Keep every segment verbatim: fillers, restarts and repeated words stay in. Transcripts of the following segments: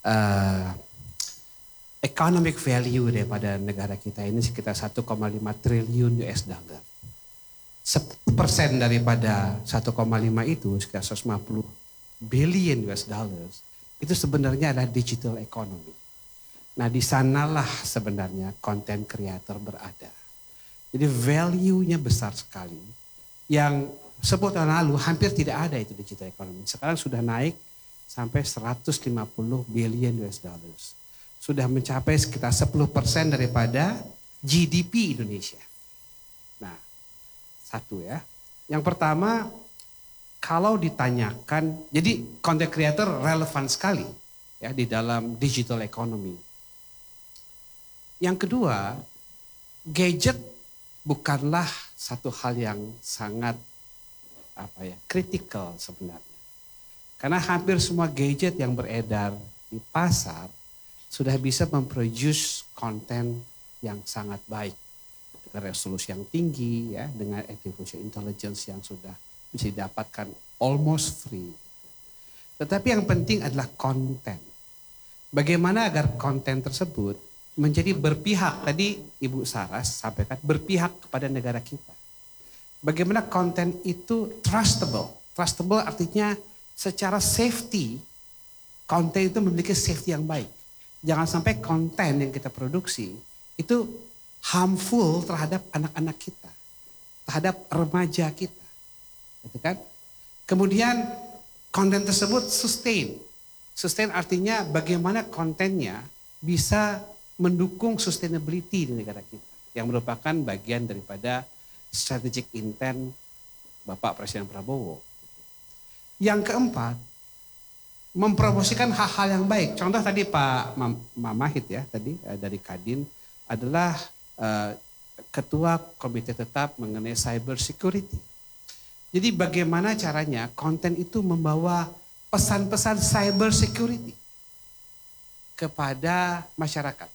uh, economic value daripada negara kita ini sekitar satu koma lima triliun U S dollar. sepuluh persen daripada satu koma lima itu sekitar seratus lima puluh billion U S dollars itu sebenarnya adalah digital economy. Nah, di sanalah sebenarnya content creator berada. Jadi value-nya besar sekali. Yang sepuluh tahun lalu hampir tidak ada itu digital economy. Sekarang sudah naik sampai seratus lima puluh billion U S dollars. Sudah mencapai sekitar sepuluh persen daripada G D P Indonesia. Nah, satu ya. Yang pertama, kalau ditanyakan, jadi content creator relevan sekali ya di dalam digital economy. Yang kedua, gadget bukanlah satu hal yang sangat apa ya, kritikal sebenarnya. Karena hampir semua gadget yang beredar di pasar sudah bisa memproduce konten yang sangat baik. Dengan resolusi yang tinggi ya, dengan artificial intelligence yang sudah bisa didapatkan almost free. Tetapi yang penting adalah konten. Bagaimana agar konten tersebut menjadi berpihak, tadi Ibu Saras sampaikan, berpihak kepada negara kita. Bagaimana konten itu trustable. Trustable artinya secara safety, konten itu memiliki safety yang baik. Jangan sampai konten yang kita produksi itu harmful terhadap anak-anak kita, terhadap remaja kita. Gitu kan? Kemudian konten tersebut sustain. Sustain artinya bagaimana kontennya bisa mendukung sustainability di negara kita. Yang merupakan bagian daripada strategic intent Bapak Presiden Prabowo. Yang keempat, mempromosikan hal-hal yang baik. Contoh tadi Pak Mamahit ya, tadi dari Kadin adalah uh, Ketua Komite Tetap mengenai Cyber Security. Jadi bagaimana caranya konten itu membawa pesan-pesan cyber security kepada masyarakat.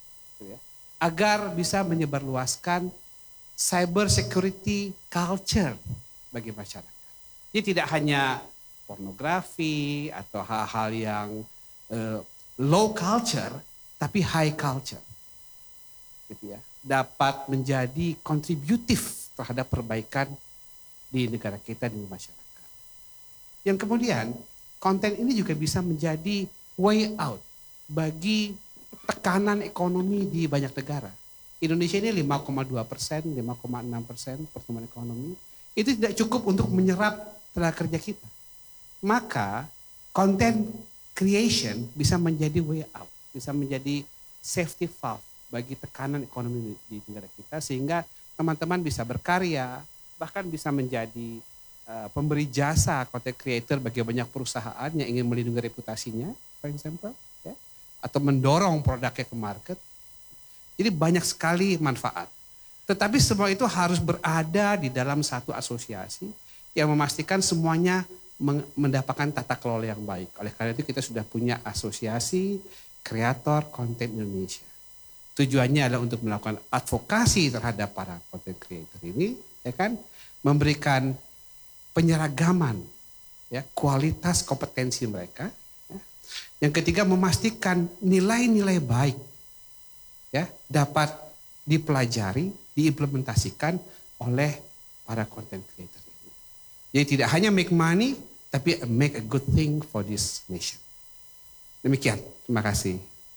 Agar bisa menyebarluaskan cyber security culture bagi masyarakat. Jadi tidak hanya pornografi atau hal-hal yang uh, low culture, tapi high culture. Gitu ya. Dapat menjadi kontributif terhadap perbaikan di negara kita, di masyarakat. Yang kemudian konten ini juga bisa menjadi way out bagi tekanan ekonomi di banyak negara. Indonesia ini lima koma dua persen, lima koma enam persen pertumbuhan ekonomi. Itu tidak cukup untuk menyerap tenaga kerja kita. Maka content creation bisa menjadi way out, bisa menjadi safety valve bagi tekanan ekonomi di negara kita. Sehingga teman-teman bisa berkarya, bahkan bisa menjadi uh, pemberi jasa content creator bagi banyak perusahaan yang ingin melindungi reputasinya, for example, ya, atau mendorong produknya ke market. Jadi banyak sekali manfaat. Tetapi semua itu harus berada di dalam satu asosiasi yang memastikan semuanya mendapatkan tata kelola yang baik. Oleh karena itu kita sudah punya asosiasi kreator konten Indonesia. Tujuannya adalah untuk melakukan advokasi terhadap para content creator ini, ya kan, memberikan penyeragaman, ya, kualitas kompetensi mereka. Ya. Yang ketiga, memastikan nilai-nilai baik, ya, dapat dipelajari, diimplementasikan oleh para content creator ini. Jadi tidak hanya make money, tapi make a good thing for this nation. Demikian, terima kasih.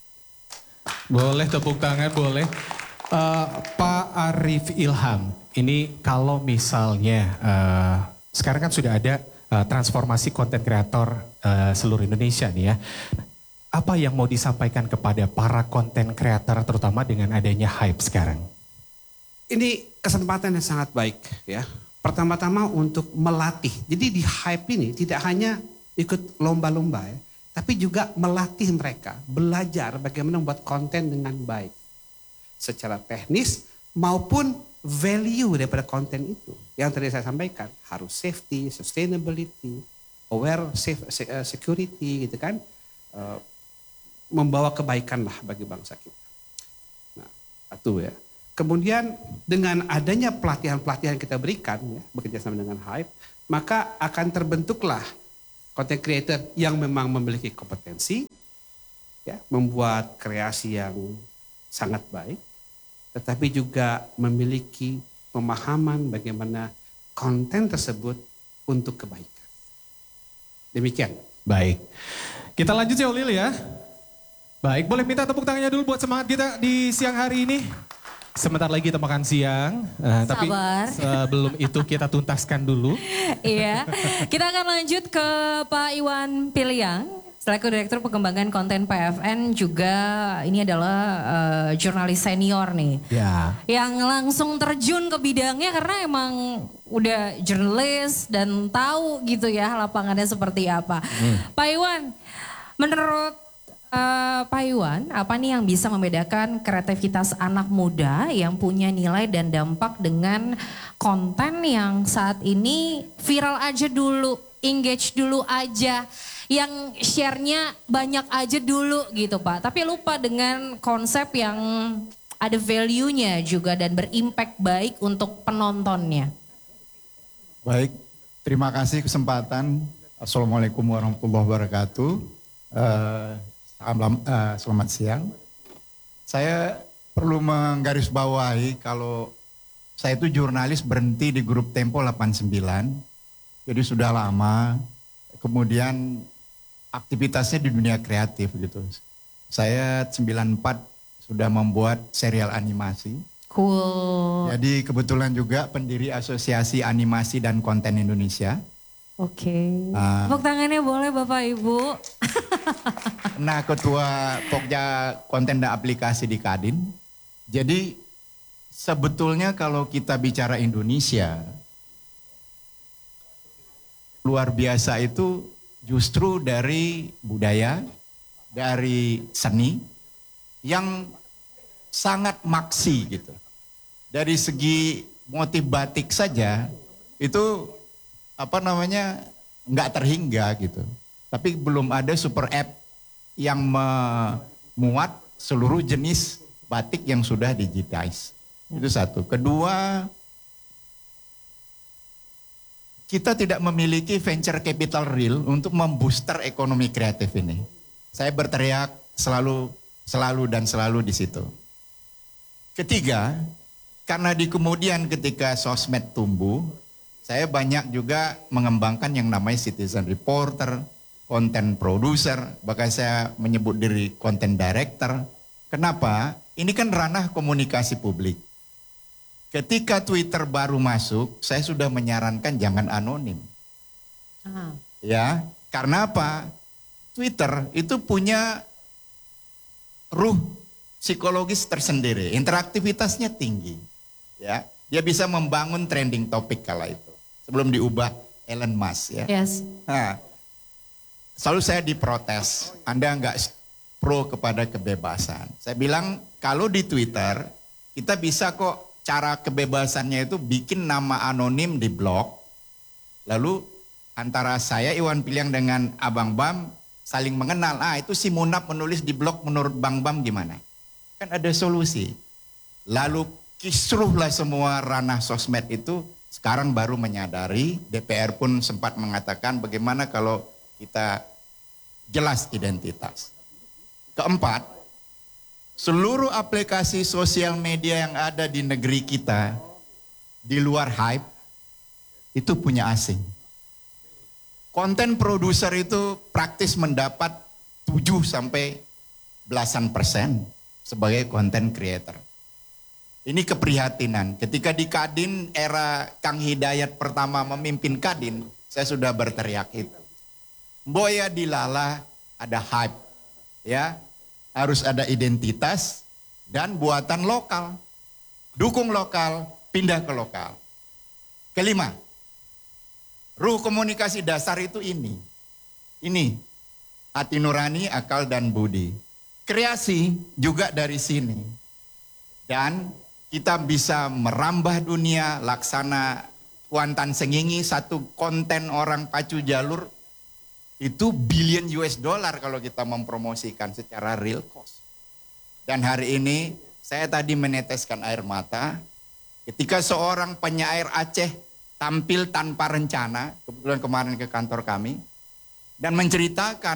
Boleh tepuk tangan, boleh. Uh, Pak Arif Ilham, ini kalau misalnya uh, sekarang kan sudah ada uh, transformasi konten kreator uh, seluruh Indonesia nih ya. Apa yang mau disampaikan kepada para konten kreator terutama dengan adanya hype sekarang? Ini kesempatan yang sangat baik ya. Pertama-tama untuk melatih. Jadi di hype ini tidak hanya ikut lomba-lomba ya, tapi juga melatih mereka, belajar bagaimana membuat konten dengan baik. Secara teknis maupun value daripada konten itu. Yang tadi saya sampaikan, harus safety, sustainability, aware safe, security gitu kan. Membawa kebaikan lah bagi bangsa kita. Nah, satu ya. Kemudian dengan adanya pelatihan-pelatihan kita berikan ya, bekerja sama dengan Hype, maka akan terbentuklah content creator yang memang memiliki kompetensi, ya, membuat kreasi yang sangat baik, tetapi juga memiliki pemahaman bagaimana konten tersebut untuk kebaikan. Demikian. Baik. Kita lanjut ya Ulil ya. Baik, boleh minta tepuk tangannya dulu buat semangat kita di siang hari ini. Sebentar lagi kita makan siang, uh, tapi sebelum itu kita tuntaskan dulu. Iya, kita akan lanjut ke Pak Iwan Piliang, selaku Direktur Pengembangan Konten P F N, juga ini adalah uh, jurnalis senior nih. Ya. Yang langsung terjun ke bidangnya karena emang udah jurnalis dan tahu gitu ya lapangannya seperti apa. Hmm. Pak Iwan, menurut Uh, Pak Iwan, apa nih yang bisa membedakan kreativitas anak muda yang punya nilai dan dampak dengan konten yang saat ini viral aja dulu, engage dulu aja, yang share-nya banyak aja dulu gitu Pak. Tapi lupa dengan konsep yang ada value-nya juga dan berimpact baik untuk penontonnya. Baik, terima kasih kesempatan. Assalamualaikum warahmatullahi wabarakatuh. Uh, Uh, selamat siang. Saya perlu menggarisbawahi kalau saya itu jurnalis berhenti di grup Tempo delapan puluh sembilan. Jadi sudah lama. Kemudian aktivitasnya di dunia kreatif gitu. Saya sembilan puluh empat sudah membuat serial animasi. Cool. Jadi kebetulan juga pendiri Asosiasi Animasi dan Konten Indonesia. Oke. Okay. Uh, Tepuk tangannya boleh Bapak Ibu. Nah, ketua Pokja Konten dan Aplikasi di Kadin. Jadi sebetulnya kalau kita bicara Indonesia, luar biasa itu justru dari budaya, dari seni yang sangat maksi gitu. Dari segi motif batik saja itu apa namanya nggak terhingga gitu. Tapi belum ada super app yang memuat seluruh jenis batik yang sudah digitize. Itu satu. Kedua, kita tidak memiliki venture capital real untuk membooster ekonomi kreatif ini. Saya berteriak selalu, selalu dan selalu di situ. Ketiga, karena di kemudian ketika sosmed tumbuh, saya banyak juga mengembangkan yang namanya citizen reporter, content producer, bahkan saya menyebut diri content director. Kenapa? Ini kan ranah komunikasi publik. Ketika Twitter baru masuk, saya sudah menyarankan jangan anonim. Ah. Ya, karena apa? Twitter itu punya ruh psikologis tersendiri, interaktivitasnya tinggi. Ya, dia bisa membangun trending topik kala itu. Sebelum diubah Elon Musk ya. Yes. Nah, selalu saya diprotes, Anda nggak pro kepada kebebasan. Saya bilang kalau di Twitter kita bisa kok cara kebebasannya itu bikin nama anonim di blog. Lalu antara saya Iwan Piliang dengan Abang Bam saling mengenal. Ah itu si Munaf menulis di blog menurut Bang Bam gimana? Kan ada solusi. Lalu kisruhlah semua ranah sosmed itu. Sekarang baru menyadari, D P R pun sempat mengatakan bagaimana kalau kita jelas identitas. Keempat, seluruh aplikasi sosial media yang ada di negeri kita, di luar hype, itu punya asing. Konten produser itu praktis mendapat tujuh sampai belasan persen sebagai konten creator. Ini keprihatinan. Ketika di Kadin era Kang Hidayat pertama memimpin Kadin, saya sudah berteriak itu. Boya dilala ada hype, ya harus ada identitas dan buatan lokal. Dukung lokal, pindah ke lokal. Kelima, ruh komunikasi dasar itu ini. Ini, hati nurani, akal dan budi. Kreasi juga dari sini. Dan kita bisa merambah dunia, laksana Kuantan Sengingi, satu konten orang pacu jalur, itu billion U S dollar kalau kita mempromosikan secara real cost. Dan hari ini saya tadi meneteskan air mata, ketika seorang penyair Aceh tampil tanpa rencana, kebetulan kemarin ke kantor kami, dan menceritakan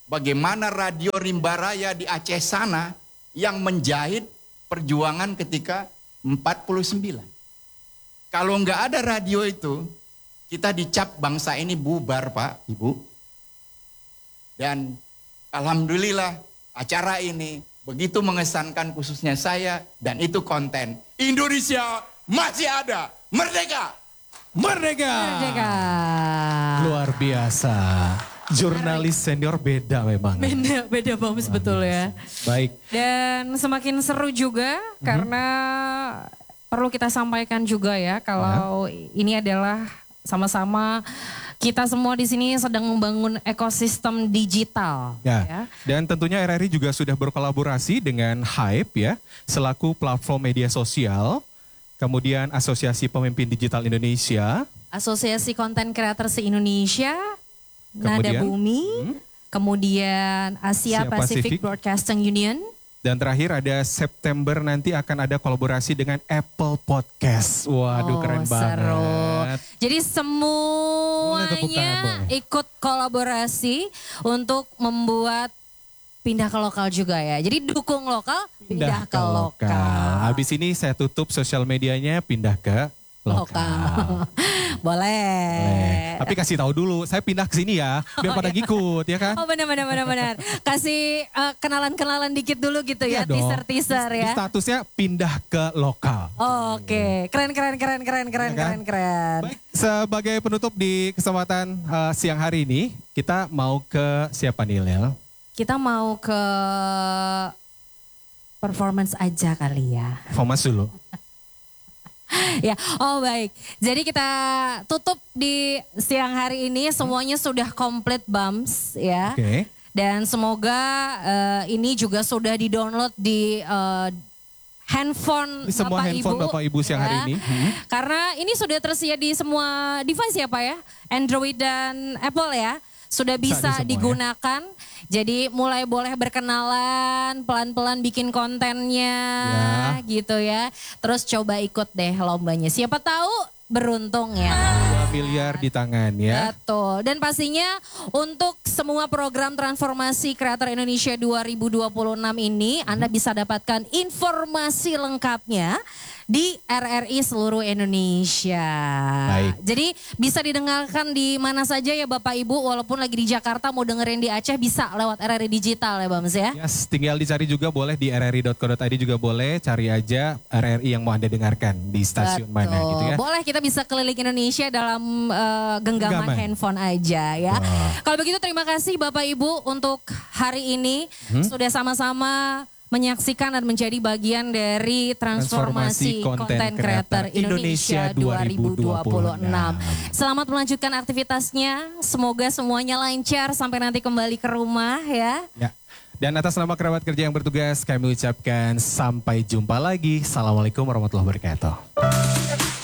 bagaimana Radio Rimba Raya di Aceh sana yang menjahit perjuangan ketika empat puluh sembilan. Kalau nggak ada radio itu, kita dicap bangsa ini bubar, Pak, Ibu. Dan alhamdulillah acara ini begitu mengesankan khususnya saya, dan itu konten. Indonesia masih ada, merdeka! Merdeka! Merdeka. Luar biasa. Jurnalis senior beda memang. Beda, beda Bams betul ya. Baik. Dan semakin seru juga mm-hmm. karena perlu kita sampaikan juga ya kalau uh-huh. ini adalah sama-sama kita semua di sini sedang membangun ekosistem digital. Ya. ya. Dan tentunya R R I juga sudah berkolaborasi dengan Hype ya, selaku platform media sosial, kemudian Asosiasi Pemimpin Digital Indonesia, Asosiasi Konten Kreator se-Indonesia, Nada kemudian, Bumi, hmm? kemudian Asia, Asia Pacific, Pacific Broadcasting Union. Dan terakhir ada September nanti akan ada kolaborasi dengan Apple Podcast. Waduh, oh, keren seru. banget. Jadi semuanya ikut kolaborasi untuk membuat pindah ke lokal juga ya. Jadi dukung lokal, pindah, pindah ke, ke lokal. lokal. Habis ini saya tutup sosial medianya, pindah ke lokal. lokal. Boleh. Boleh. Tapi kasih tahu dulu, saya pindah ke sini ya, biar oh, pada iya. ngikut ya kan. Oh benar benar benar benar. Kasih uh, kenalan-kenalan dikit dulu gitu ya, teaser-teaser ya. Statusnya pindah ke lokal. Oh, Oke, okay. keren keren keren keren keren ya kan? keren keren. Baik, sebagai penutup di kesempatan uh, siang hari ini, kita mau ke siapa nih, Lel? Kita mau ke performance aja kali ya. Performance dulu. Ya, oh baik. Jadi kita tutup di siang hari ini semuanya sudah komplit Bams ya. Oke. Okay. Dan semoga uh, ini juga sudah di-download di uh, handphone semua Bapak handphone Ibu, Bapak Ibu siang ya. hari ini. Hmm. Karena ini sudah tersedia di semua device ya Pak ya. Android dan Apple ya. Sudah bisa, bisa digunakan. Ya. Jadi mulai boleh berkenalan, pelan-pelan bikin kontennya ya. Gitu ya. Terus coba ikut deh lombanya. Siapa tahu beruntung ya. dua miliar di tangan ya. Betul. Dan pastinya untuk semua program transformasi Kreator Indonesia dua ribu dua puluh enam ini hmm. Anda bisa dapatkan informasi lengkapnya di R R I seluruh Indonesia. Baik. Jadi bisa didengarkan di mana saja ya Bapak Ibu, walaupun lagi di Jakarta mau dengerin di Aceh bisa lewat R R I Digital ya Bams ya. Yes, tinggal dicari juga boleh di r r i dot co dot i d juga boleh, cari aja R R I yang mau Anda dengarkan di stasiun Betul. mana gitu ya. Boleh kita bisa keliling Indonesia dalam uh, genggaman Genggaman. handphone aja ya. Oh. Kalau begitu terima kasih Bapak Ibu untuk hari ini hmm? sudah sama-sama menyaksikan dan menjadi bagian dari transformasi konten kreator Indonesia dua ribu dua puluh enam. Selamat melanjutkan aktivitasnya, semoga semuanya lancar sampai nanti kembali ke rumah ya. Ya. Dan atas nama kerabat kerja yang bertugas kami ucapkan sampai jumpa lagi. Assalamualaikum warahmatullahi wabarakatuh.